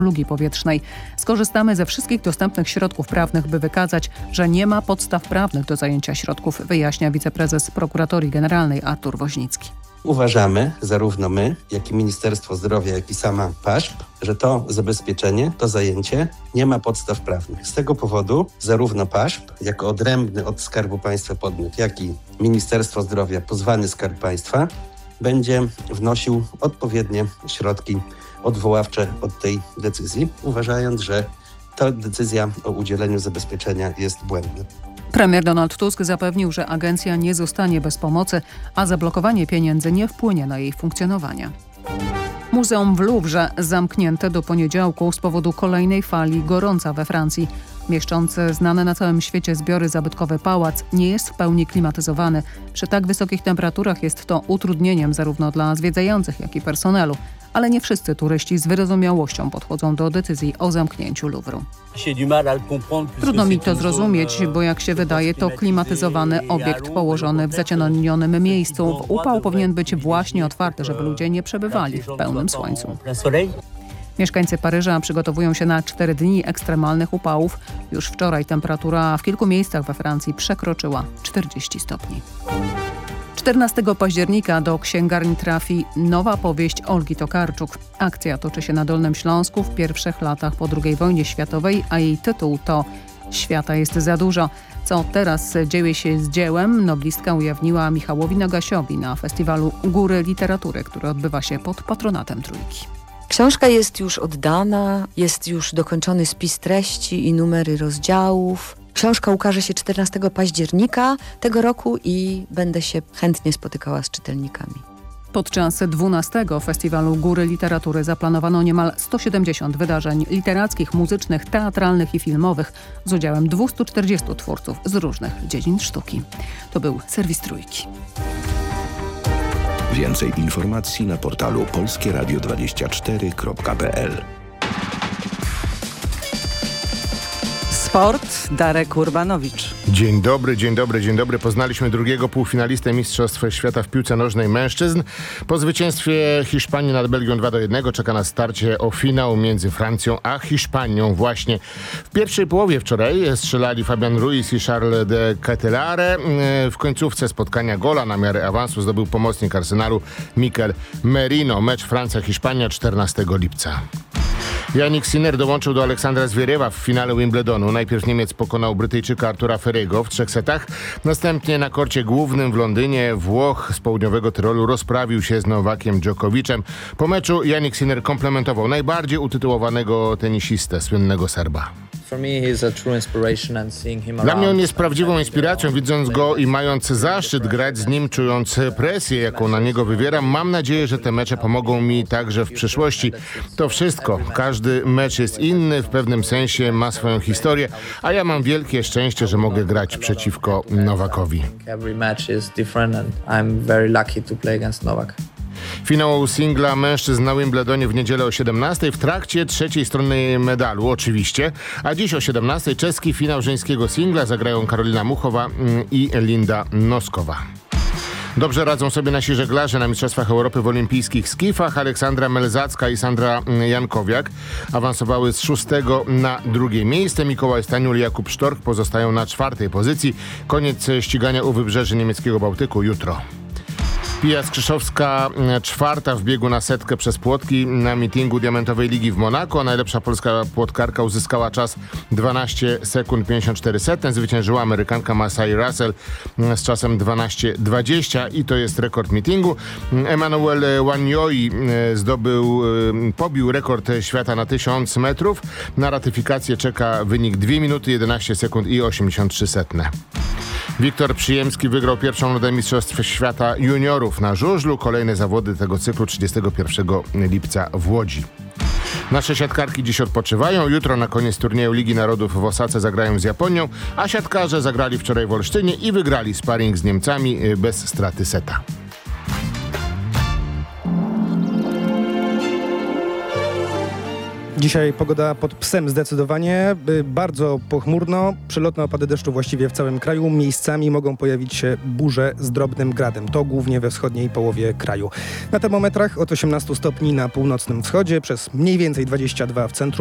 luki powietrznej. Skorzystamy ze wszystkich dostępnych środków prawnych, by wykazać, że nie ma podstaw prawnych do zajęcia środków, wyjaśnia wiceprezes Prokuratorii Generalnej Artur Woźnicki. Uważamy, zarówno my, jak i Ministerstwo Zdrowia, jak i sama PAŻP, że to zabezpieczenie, to zajęcie nie ma podstaw prawnych. Z tego powodu zarówno PAŻP, jako odrębny od Skarbu Państwa podmiot, jak i Ministerstwo Zdrowia, pozwany Skarb Państwa, będzie wnosił odpowiednie środki odwoławcze od tej decyzji, uważając, że ta decyzja o udzieleniu zabezpieczenia jest błędna. Premier Donald Tusk zapewnił, że agencja nie zostanie bez pomocy, a zablokowanie pieniędzy nie wpłynie na jej funkcjonowanie. Muzeum w Louvre zamknięte do poniedziałku z powodu kolejnej fali gorąca we Francji. Mieszczący znane na całym świecie zbiory zabytkowy pałac nie jest w pełni klimatyzowany. Przy tak wysokich temperaturach jest to utrudnieniem zarówno dla zwiedzających, jak i personelu. Ale nie wszyscy turyści z wyrozumiałością podchodzą do decyzji o zamknięciu Louvru. Trudno mi to zrozumieć, bo jak się wydaje, to klimatyzowany obiekt położony w zacienionionym miejscu. W upał powinien być właśnie otwarty, żeby ludzie nie przebywali w pełnym słońcu. Mieszkańcy Paryża przygotowują się na 4 dni ekstremalnych upałów. Już wczoraj temperatura w kilku miejscach we Francji przekroczyła 40 stopni. 14 października do księgarni trafi nowa powieść Olgi Tokarczuk. Akcja toczy się na Dolnym Śląsku w pierwszych latach po II wojnie światowej, a jej tytuł to „Świata jest za dużo”. Co teraz dzieje się z dziełem, noblistka ujawniła Michałowi Nagasiowi na festiwalu Góry Literatury, który odbywa się pod patronatem Trójki. Książka jest już oddana, jest już dokończony spis treści i numery rozdziałów. Książka ukaże się 14 października tego roku i będę się chętnie spotykała z czytelnikami. Podczas 12. Festiwalu Góry Literatury zaplanowano niemal 170 wydarzeń literackich, muzycznych, teatralnych i filmowych z udziałem 240 twórców z różnych dziedzin sztuki. To był serwis Trójki. Więcej informacji na portalu polskieradio24.pl. Sport, Darek Urbanowicz. Dzień dobry. Poznaliśmy drugiego półfinalistę Mistrzostw Świata w piłce nożnej mężczyzn. Po zwycięstwie Hiszpanii nad Belgią 2-1 czeka nas starcie o finał między Francją a Hiszpanią. Właśnie w pierwszej połowie wczoraj strzelali Fabian Ruiz i Charles de Ketelaere. W końcówce spotkania gola na miarę awansu zdobył pomocnik Arsenalu Mikel Merino. Mecz Francja-Hiszpania 14 lipca. Jannik Sinner dołączył do Aleksandra Zwieriewa w finale Wimbledonu. Najpierw Niemiec pokonał Brytyjczyka Artura Ferry'ego w 3 setach. Następnie na korcie głównym w Londynie Włoch z południowego Tyrolu rozprawił się z Nowakiem Dżokowiczem. Po meczu Jannik Sinner komplementował najbardziej utytułowanego tenisistę, słynnego Serba. Dla mnie on jest prawdziwą inspiracją. Widząc go i mając zaszczyt grać z nim, czując presję, jaką na niego wywieram, mam nadzieję, że te mecze pomogą mi także w przyszłości. To wszystko. Każdy mecz jest inny, w pewnym sensie ma swoją historię, a ja mam wielkie szczęście, że mogę grać przeciwko Nowakowi. Finał singla mężczyzn na Wimbledonie w niedzielę o 17:00 w trakcie trzeciej strony medalu oczywiście, a dziś o 17:00 czeski finał żeńskiego singla zagrają Karolina Muchowa i Linda Noskowa. Dobrze radzą sobie nasi żeglarze na Mistrzostwach Europy w olimpijskich skifach. Aleksandra Melzacka i Sandra Jankowiak awansowały z 6. na 2. miejsce. Mikołaj Staniul i Jakub Sztorch pozostają na 4. pozycji. Koniec ścigania u wybrzeży niemieckiego Bałtyku jutro. Pia Skrzyszowska 4. w biegu na setkę przez płotki na meetingu Diamentowej Ligi w Monako. Najlepsza polska płotkarka uzyskała czas 12 sekund 54 setne. Zwyciężyła Amerykanka Masai Russell z czasem 12:20 i to jest rekord meetingu. Emmanuel Wanyoi pobił rekord świata na 1000 metrów. Na ratyfikację czeka wynik 2 minuty 11 sekund i 83 setne. Wiktor Przyjemski wygrał pierwszą rundę Mistrzostw Świata Juniorów na żużlu. Kolejne zawody tego cyklu 31 lipca w Łodzi. Nasze siatkarki dziś odpoczywają. Jutro na koniec turnieju Ligi Narodów w Osace zagrają z Japonią, a siatkarze zagrali wczoraj w Olsztynie i wygrali sparring z Niemcami bez straty seta. Dzisiaj pogoda pod psem zdecydowanie. Bardzo pochmurno. Przelotne opady deszczu właściwie w całym kraju. Miejscami mogą pojawić się burze z drobnym gradem. To głównie we wschodniej połowie kraju. Na termometrach od 18 stopni na północnym wschodzie, przez mniej więcej 22 w centrum.